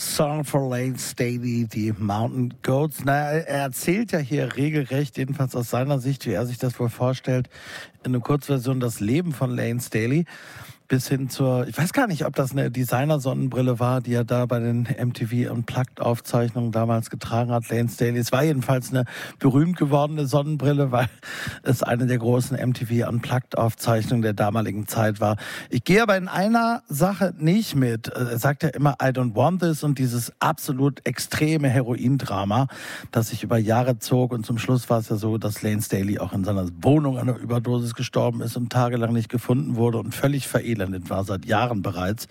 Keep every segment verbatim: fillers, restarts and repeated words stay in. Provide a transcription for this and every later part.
Song for Lane Staley, die Mountain Goats. Na, er erzählt ja hier regelrecht, jedenfalls aus seiner Sicht, wie er sich das wohl vorstellt, in einer Kurzversion das Leben von Lane Staley. Bis hin zur, ich weiß gar nicht, ob das eine Designer-Sonnenbrille war, die er da bei den M T V Unplugged-Aufzeichnungen damals getragen hat, Lane Staley. Es war jedenfalls eine berühmt gewordene Sonnenbrille, weil es eine der großen M T V Unplugged-Aufzeichnungen der damaligen Zeit war. Ich gehe aber in einer Sache nicht mit. Er sagt ja immer, I don't want this, und dieses absolut extreme Heroindrama, das sich über Jahre zog, und zum Schluss war es ja so, dass Lane Staley auch in seiner Wohnung an einer Überdosis gestorben ist und tagelang nicht gefunden wurde und völlig verelend war, seit Jahren bereits,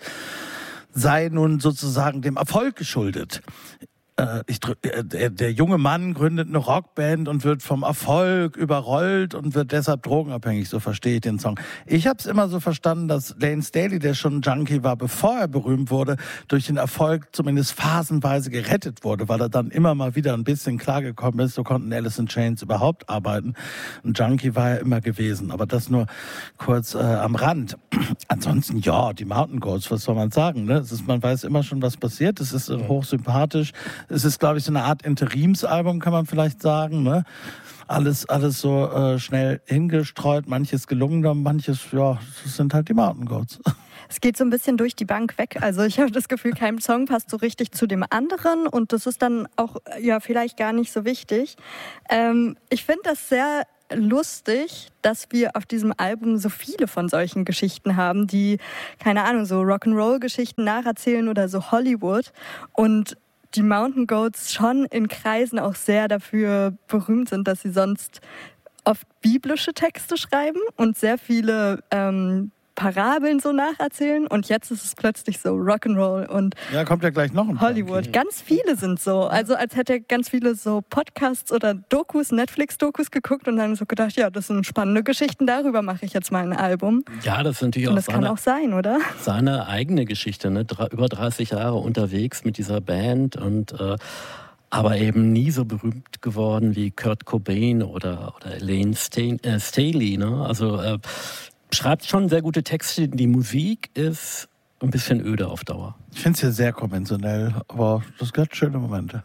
sei nun sozusagen dem Erfolg geschuldet. Äh, ich, der, der junge Mann gründet eine Rockband und wird vom Erfolg überrollt und wird deshalb drogenabhängig, so verstehe ich den Song. Ich habe es immer so verstanden, dass Lane Staley, der schon ein Junkie war, bevor er berühmt wurde, durch den Erfolg zumindest phasenweise gerettet wurde, weil er dann immer mal wieder ein bisschen klargekommen ist. So konnten Alice in Chains überhaupt arbeiten. Ein Junkie war er immer gewesen, aber das nur kurz äh, am Rand. Ansonsten, ja, die Mountain Goats, was soll man sagen? Ne? Es ist, man weiß immer schon, was passiert. Es ist äh, hochsympathisch. Es ist, glaube ich, so eine Art Interimsalbum, kann man vielleicht sagen. Ne? Alles, alles so äh, schnell hingestreut, manches gelungener, manches, ja, das sind halt die Mountain Goats. Es geht so ein bisschen durch die Bank weg. Also ich habe das Gefühl, kein Song passt so richtig zu dem anderen, und das ist dann auch ja vielleicht gar nicht so wichtig. Ähm, ich finde das sehr lustig, dass wir auf diesem Album so viele von solchen Geschichten haben, die, keine Ahnung, so Rock'n'Roll-Geschichten nacherzählen oder so Hollywood, und die Mountain Goats schon in Kreisen auch sehr dafür berühmt sind, dass sie sonst oft biblische Texte schreiben und sehr viele ähm, Parabeln so nacherzählen, und jetzt ist es plötzlich so Rock'n'Roll und ja, kommt ja gleich noch ein Hollywood. Plan. Ganz viele sind so. Also als hätte er ganz viele so Podcasts oder Dokus, Netflix-Dokus geguckt und dann so gedacht, ja, das sind spannende Geschichten, darüber mache ich jetzt mal ein Album. Ja, das ist natürlich und auch das seine, kann auch sein, oder? Seine eigene Geschichte, ne? Dre- über dreißig Jahre unterwegs mit dieser Band und äh, aber eben nie so berühmt geworden wie Kurt Cobain oder, oder Lane Staley. Äh, Staley, ne? Also äh, schreibt schon sehr gute Texte. Die Musik ist ein bisschen öde auf Dauer. Ich finde es hier sehr konventionell, aber das hat schöne Momente.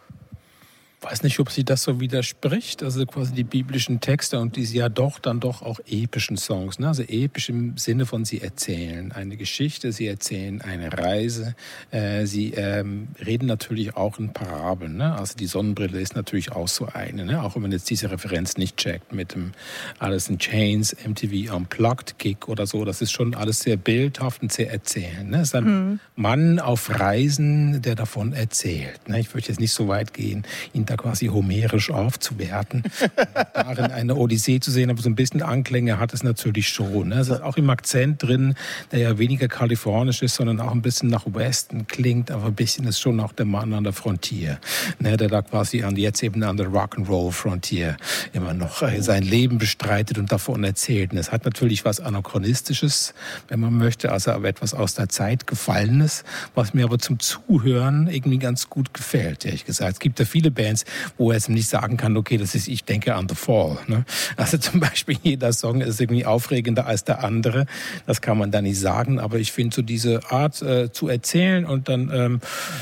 Ich weiß nicht, ob sie das so widerspricht, also quasi die biblischen Texte und diese ja doch dann doch auch epischen Songs, ne? Also episch im Sinne von, sie erzählen eine Geschichte, sie erzählen eine Reise, äh, sie ähm, reden natürlich auch in Parabeln, ne? Also die Sonnenbrille ist natürlich auch so eine, ne? Auch wenn man jetzt diese Referenz nicht checkt mit dem Alice in Chains, M T V Unplugged Gig oder so, das ist schon alles sehr bildhaft und sehr erzählend, ne? Es ist ein mhm. Mann auf Reisen, der davon erzählt, ne? Ich würde jetzt nicht so weit gehen, ihn da quasi homerisch aufzuwerten. Darin eine Odyssee zu sehen, aber so ein bisschen Anklänge hat es natürlich schon. Es ist auch im Akzent drin, der ja weniger kalifornisch ist, sondern auch ein bisschen nach Westen klingt, aber ein bisschen ist schon auch der Mann an der Frontier, der da quasi an, jetzt eben an der Rock'n'Roll-Frontier immer noch sein Leben bestreitet und davon erzählt. Und es hat natürlich was Anachronistisches, wenn man möchte, also aber etwas aus der Zeit Gefallenes, was mir aber zum Zuhören irgendwie ganz gut gefällt, ehrlich gesagt. Es gibt ja viele Bands, wo er jetzt nicht sagen kann, okay, das ist, ich denke an The Fall. Ne? Also zum Beispiel, jeder Song ist irgendwie aufregender als der andere. Das kann man da nicht sagen, aber ich finde so diese Art äh, zu erzählen und dann ähm,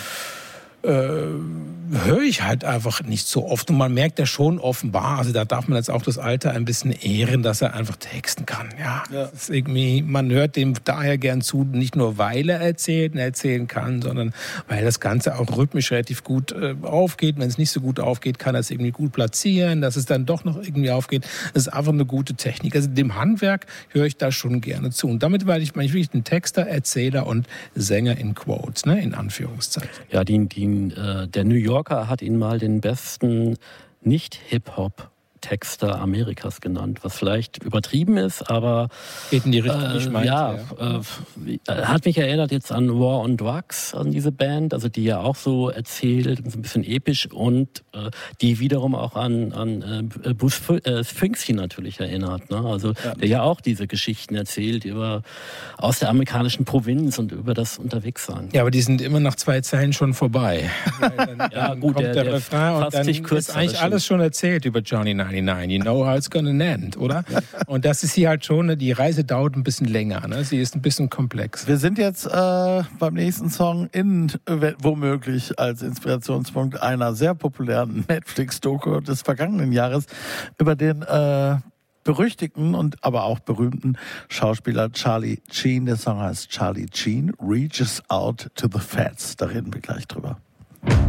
äh, höre ich halt einfach nicht so oft. Und man merkt ja schon offenbar, also da darf man jetzt auch das Alter ein bisschen ehren, dass er einfach texten kann. Ja, ja. Das ist irgendwie, man hört dem daher gern zu, nicht nur weil er erzählt und erzählen kann, sondern weil das Ganze auch rhythmisch relativ gut äh, aufgeht. Wenn es nicht so gut aufgeht, kann er es irgendwie gut platzieren, dass es dann doch noch irgendwie aufgeht. Das ist einfach eine gute Technik. Also dem Handwerk höre ich da schon gerne zu. Und damit war ich, meine ich wirklich ein Texter, Erzähler und Sänger in Quotes, ne, in Anführungszeichen. Ja, die, die, äh, der New Yorker hat ihn mal den besten Nicht-Hip-Hop Texter Amerikas genannt, was vielleicht übertrieben ist, aber geht in die Richtung, äh, die ich meinte. Ja, ja. Äh, hat mich erinnert jetzt an War on Drugs, an diese Band, also die ja auch so erzählt, so ein bisschen episch und äh, die wiederum auch an, an äh, Bruce äh, Springsteen natürlich erinnert, ne? Also ja. Der ja auch diese Geschichten erzählt über aus der amerikanischen Provinz und über das Unterwegssein. Ja, aber die sind immer nach zwei Zeilen schon vorbei. Dann, ja, dann gut, kommt der, der, der Refrain und dann ist eigentlich alles schon erzählt über Johnny Ninety-Five. neunundneunzig, you know how it's gonna end, oder? Und das ist hier halt schon, die Reise dauert ein bisschen länger, ne? Sie ist ein bisschen komplex. Wir sind jetzt äh, beim nächsten Song in, womöglich als Inspirationspunkt einer sehr populären Netflix-Doku des vergangenen Jahres über den äh, berüchtigten und aber auch berühmten Schauspieler Charlie Sheen. Der Song heißt Charlie Sheen, Reaches Out to the Fats. Da reden wir gleich drüber.